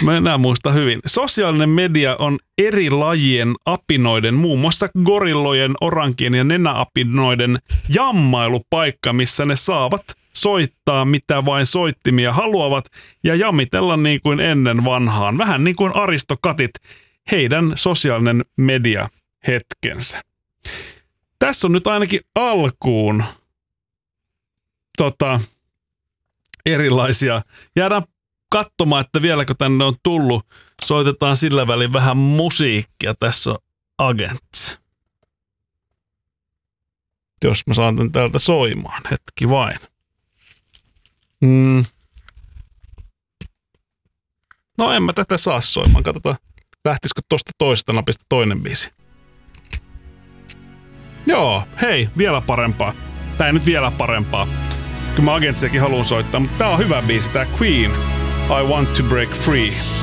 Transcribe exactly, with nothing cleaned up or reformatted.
Mä enää muista hyvin. Sosiaalinen media on eri lajien apinoiden, muun muassa gorillojen, orankien ja nenäapinoiden jammailupaikka, missä ne saavat soittaa mitä vain soittimia haluavat ja jammitella niin kuin ennen vanhaan. Vähän niin kuin aristokatit, heidän sosiaalinen media hetkensä. Tässä on nyt ainakin alkuun tota, erilaisia. Jäädään katsomaan, että vieläkö tänne on tullut. Soitetaan sillä välin vähän musiikkia. Tässä on Agents. Jos mä saan tän täältä soimaan. Hetki vain. Mm. No en mä tätä saa soimaan. Katsotaan, lähtisikö tosta toista napista toinen biisi. Joo, hei, vielä parempaa. Tää ei nyt vielä parempaa. Kyllä mä Agentsiakin haluan soittaa, mutta tää on hyvä biisi, tää Queen. I Want to Break Free.